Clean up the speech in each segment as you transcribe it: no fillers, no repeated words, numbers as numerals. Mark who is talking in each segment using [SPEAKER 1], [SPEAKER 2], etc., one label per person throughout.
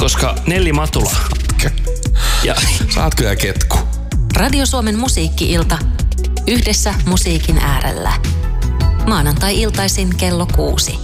[SPEAKER 1] koska Nelli Matula. Ja
[SPEAKER 2] Saat kyllä ketku.
[SPEAKER 3] Radio Suomen musiikki-ilta. Yhdessä musiikin äärellä. Maanantai-iltaisin kello 6.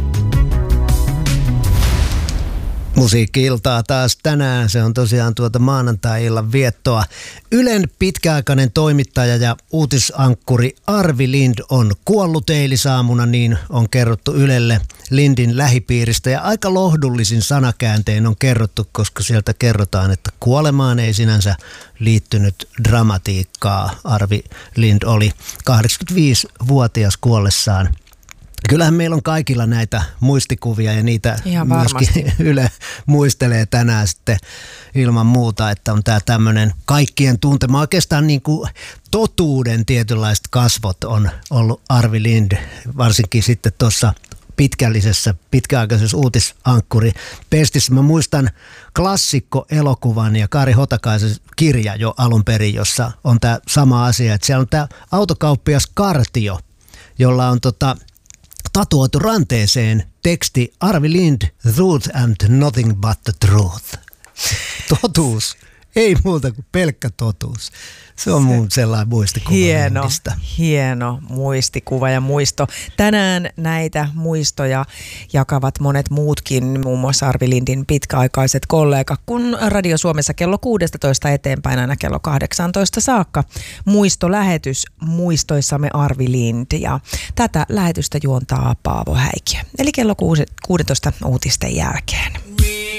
[SPEAKER 4] Musiikki-iltaa taas tänään. Se on tosiaan maanantai-illan viettoa. Ylen pitkäaikainen toimittaja ja uutisankkuri Arvi Lind on kuollut eilisaamuna, niin on kerrottu Ylelle Lindin lähipiiristä. Ja aika lohdullisin sanakääntein on kerrottu, koska sieltä kerrotaan, että kuolemaan ei sinänsä liittynyt dramatiikkaa. Arvi Lind oli 85-vuotias kuollessaan. Kyllähän meillä on kaikilla näitä muistikuvia ja niitä
[SPEAKER 5] ihan
[SPEAKER 4] myöskin
[SPEAKER 5] varmasti.
[SPEAKER 4] Yle muistelee tänään sitten ilman muuta, että on tämä tämmöinen kaikkien tuntema. Oikeastaan niin kuin totuuden tietynlaiset kasvot on ollut Arvi Lind, varsinkin sitten tuossa pitkäaikaisessa uutisankkuri pestissä. Mä muistan klassikko-elokuvan ja Kari Hotakaisen kirja jo alun perin, jossa on tämä sama asia, että siellä on tämä autokauppias Kartio, jolla on tatuoitu ranteeseen teksti Arvi Lind, truth and nothing but the truth. Totuus. Ei muuta kuin pelkkä totuus. Se on mun sellainen muistikuva.
[SPEAKER 5] Hieno muistikuva ja muisto. Tänään näitä muistoja jakavat monet muutkin, muun muassa Arvi Lindin pitkäaikaiset kollegat, kun Radio Suomessa kello 16 eteenpäin aina kello 18 saakka. Muistolähetys Muistoissamme Arvi Lind, ja tätä lähetystä juontaa Paavo Häikiö. Eli kello 16 uutisten jälkeen.